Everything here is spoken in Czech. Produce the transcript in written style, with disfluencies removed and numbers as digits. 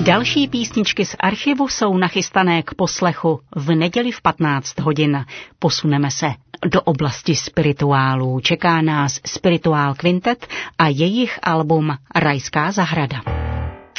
Další písničky z archivu jsou nachystané k poslechu v neděli v 15 hodin. Posuneme se do oblasti spirituálů. Čeká nás Spirituál Quintet a jejich album Rajská zahrada.